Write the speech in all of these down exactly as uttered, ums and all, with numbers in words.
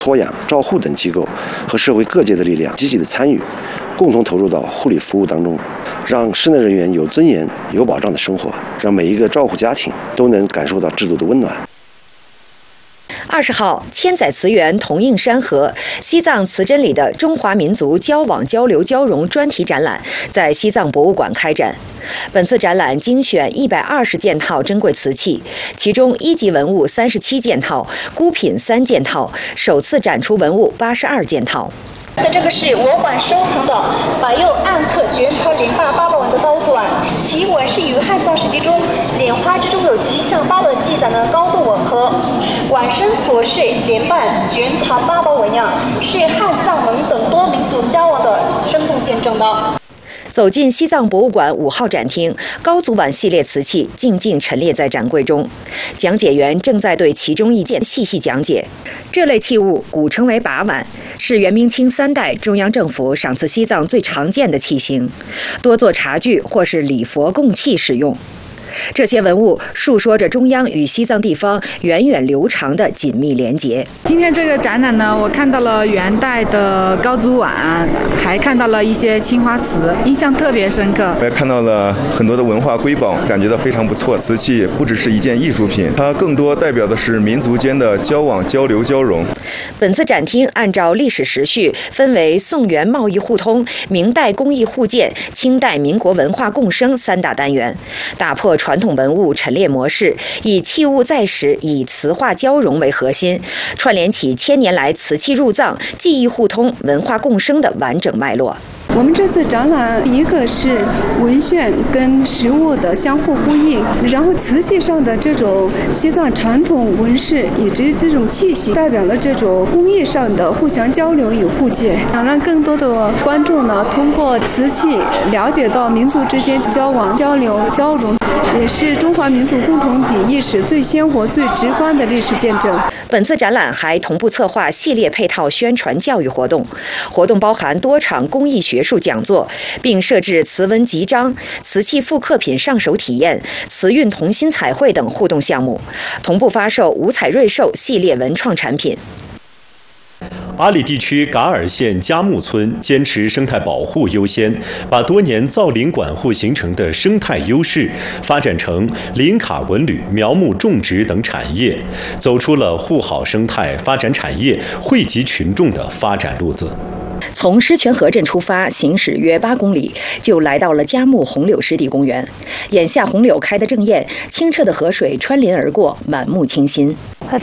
托养、照护等机构和社会各界的力量积极的参与，共同投入到护理服务当中，让室内人员有尊严、有保障的生活，让每一个照护家庭都能感受到制度的温暖。 二十号，千载词源同映山河，西藏词真里的中华民族交往交流交融专题展览在西藏博物馆开展。本次展览精选一百二十件套珍贵瓷器，其中一级文物三十七件套，孤品三件套，首次展出文物八十二件套。 那这个是我馆收藏的百釉暗刻卷草莲花八宝纹的刀子碗，其纹是与汉藏史记中莲花之中有吉祥八纹记载的高度吻合。碗身所饰莲瓣卷草八宝纹样，是汉藏蒙等多民族交往的生动见证的。 走进西藏博物馆五号展厅，高足碗系列瓷器静静陈列在展柜中，讲解员正在对其中一件细细讲解。这类器物古称为把碗，是元明清三代中央政府赏赐西藏最常见的器型，多做茶具或是礼佛供器使用。这些文物述说着中央与西藏地方源远流长的紧密连结。 今天这个展览呢，我看到了元代的高足碗，还看到了一些青花瓷，印象特别深刻。 我也看到了很多的文化瑰宝，感觉到非常不错。瓷器不只是一件艺术品，它更多代表的是民族间的交往、交流、交融。 本次展厅按照历史时序分为宋元贸易互通、明代工艺互鉴、清代民国文化共生三大单元，打破传统文物陈列模式，以器物在史、以瓷化交融为核心，串联起千年来瓷器入藏、技艺互通、文化共生的完整脉络。 我们这次展览，一个是文献跟实物的相互呼应，然后瓷器上的这种西藏传统纹饰以及这种气息，代表了这种工艺上的互相交流与互鉴，想让更多的观众呢，通过瓷器了解到民族之间交往、交流、交融，也是中华民族共同体意识最鲜活、最直观的历史见证。 本次展览还同步策划系列配套宣传教育活动，活动包含多场工艺学术讲座，并设置瓷文集章、瓷器复刻品上手体验、瓷韵同心彩绘等互动项目，同步发售五彩瑞兽系列文创产品。 阿里地区噶尔县佳木村坚持生态保护优先，把多年造林管护形成的生态优势发展成林卡文旅、苗木种植等产业，走出了护好生态、发展产业、惠及群众的发展路子。 从狮泉河镇出发，行驶约八公里，就来到了佳木红柳湿地公园。眼下红柳开得正艳，清澈的河水穿林而过，满目清新。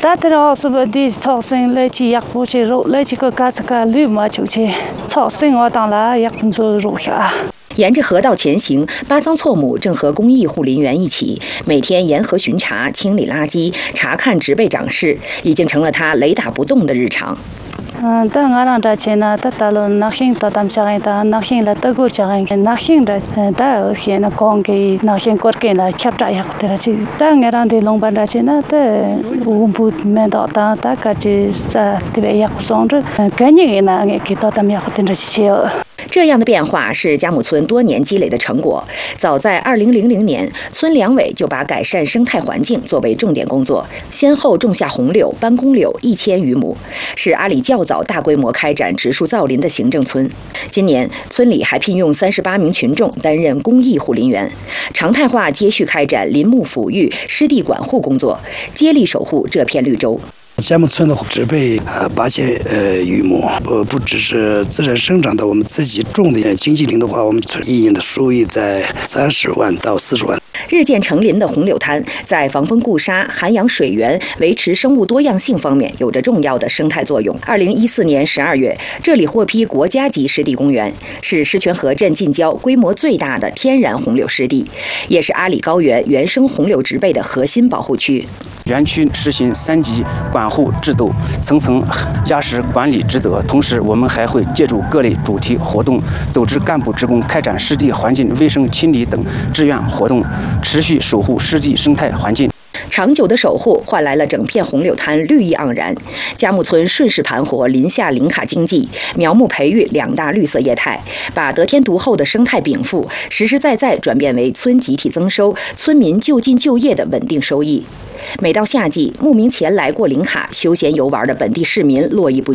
沿着河道前行，巴桑措姆正和公益护林员一起，每天沿河巡查、清理垃圾、查看植被长势，已经成了他雷打不动的日常。 嗯，但俺让这钱呢，他打了那些到他们家的，那些了德国家人，那些的，嗯，他有些那光给那些国给那吃着呀，对了，这但俺让的龙班这钱呢，他我不没到他，他个这在这边也不送着，赶紧给那给到他们也对着去。 这样的变化是佳木村多年积累的成果。早在二零零零年，村两委就把改善生态环境作为重点工作，先后种下红柳、斑公柳一千余亩，是阿里较早大规模开展植树造林的行政村。今年，村里还聘用三十八名群众担任公益护林员，常态化接续开展林木抚育、湿地管护工作，接力守护这片绿洲。 佳木村的植被呃八千呃余亩，呃不只是自然生长的，我们自己种的经济林的话，我们村一年的收益在三十万到四十万。 日渐成林的红柳滩，在防风固沙、涵养水源、维持生物多样性方面有着重要的生态作用。二零一四年十二月，这里获批国家级湿地公园，是狮泉河镇近郊规模最大的天然红柳湿地，也是阿里高原原生红柳植被的核心保护区。 园区实行三级管护制度，层层压实管理职责。同时，我们还会借助各类主题活动，组织干部职工开展湿地环境卫生清理等志愿活动，持续守护湿地生态环境。 长久的守护换来了整片红柳滩绿意盎然，佳木村顺势盘活林下林卡经济、苗木培育两大绿色业态，把得天独厚的生态禀赋实实在在转变为村集体增收、村民就近就业的稳定收益。每到夏季，慕名前来过林卡休闲游玩的本地市民络绎不绝。